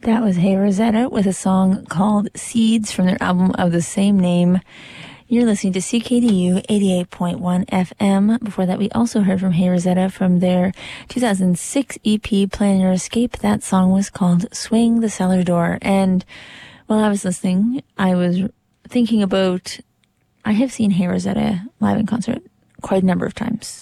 That was Hey Rosetta with a song called Seeds from their album of the same name. You're listening to CKDU 88.1 FM. Before that, we also heard from Hey Rosetta from their 2006 EP, Plan Your Escape. That song was called Swing the Cellar Door. And while I was listening, I was thinking about, I have seen Hey Rosetta live in concert quite a number of times.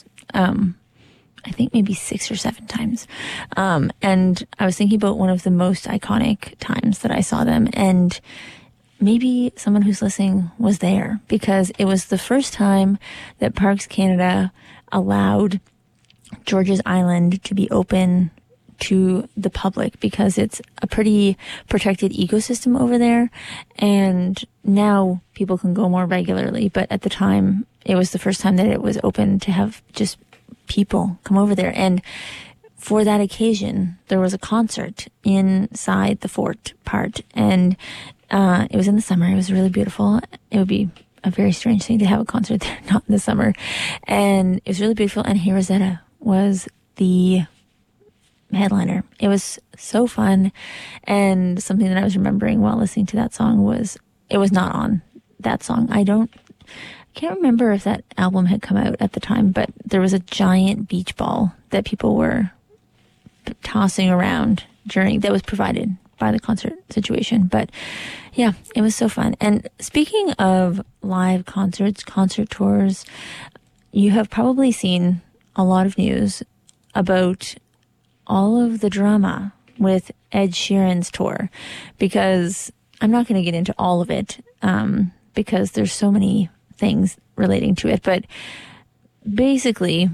I think maybe 6 or 7 times. And I was thinking about one of the most iconic times that I saw them, and maybe someone who's listening was there, because it was the first time that Parks Canada allowed George's Island to be open to the public, because it's a pretty protected ecosystem over there, and now people can go more regularly. But at the time, it was the first time that it was open to have just people come over there. And for that occasion, there was a concert inside the fort part, and it was in the summer. It was really beautiful. It would be a very strange thing to have a concert there, not in the summer. And it was really beautiful. And Hey Rosetta was the headliner. It was so fun. And something that I was remembering while listening to that song was, it was not on that song. I can't remember if that album had come out at the time, but there was a giant beach ball that people were tossing around that was provided by the concert situation. But yeah, it was so fun. And speaking of live concerts, concert tours, you have probably seen a lot of news about all of the drama with Ed Sheeran's tour, because I'm not going to get into all of it, because there's so many things relating to it. But basically,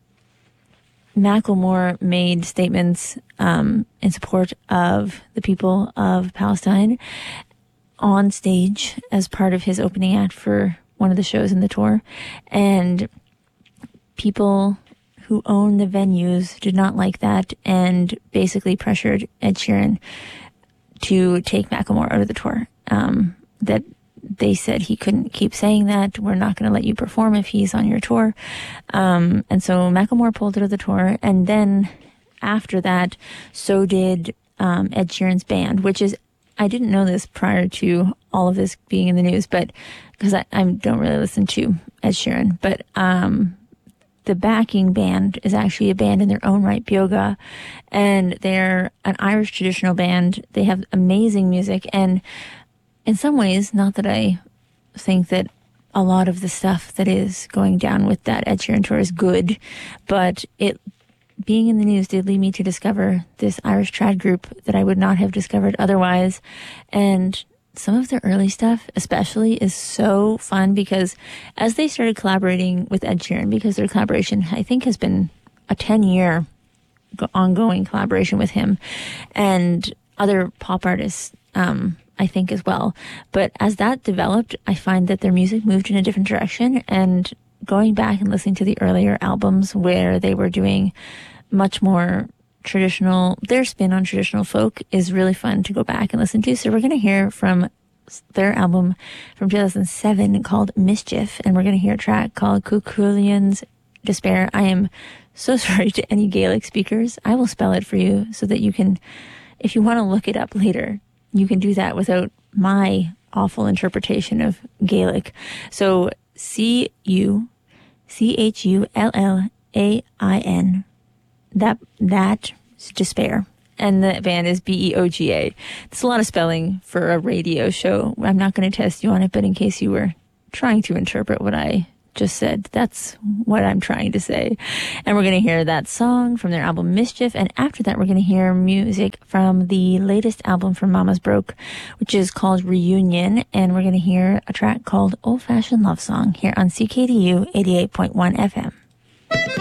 Macklemore made statements in support of the people of Palestine on stage as part of his opening act for one of the shows in the tour. And people who own the venues did not like that, and basically pressured Ed Sheeran to take Macklemore out of the tour. That they said he couldn't keep saying that. We're not going to let you perform if he's on your tour. And so Macklemore pulled out of the tour. And then after that, so did Ed Sheeran's band, which is, I didn't know this prior to all of this being in the news, but because I don't really listen to Ed Sheeran, but the backing band is actually a band in their own right, Bioga, and they're an Irish traditional band. They have amazing music, and in some ways, not that I think that a lot of the stuff that is going down with that Ed Sheeran tour is good, but it being in the news did lead me to discover this Irish trad group that I would not have discovered otherwise. And some of their early stuff especially is so fun, because as they started collaborating with Ed Sheeran, because their collaboration, I think, has been a 10-year ongoing collaboration with him and other pop artists, I think, as well. But as that developed, I find that their music moved in a different direction, and going back and listening to the earlier albums where they were doing much more traditional, their spin on traditional folk is really fun to go back and listen to. So we're going to hear from their album from 2007 called Mischief, and we're going to hear a track called Cuchulain's Despair. I am so sorry to any Gaelic speakers. I will spell it for you so that you can, if you want to look it up later, you can do that without my awful interpretation of Gaelic. So Cuchullain, that's despair. And the band is Beoga. It's a lot of spelling for a radio show. I'm not going to test you on it, but in case you were trying to interpret what I just said, that's what I'm trying to say. And we're going to hear that song from their album Mischief. And after that, we're going to hear music from the latest album from Mama's Broke, which is called Reunion. And we're going to hear a track called Old Fashioned Love Song here on CKDU 88.1 FM.